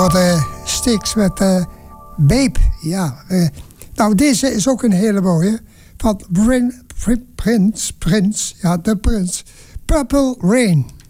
door de Styx met Babe. Ja, nou, deze is ook een hele mooie. Van Prince, ja, de Prins. Purple Rain.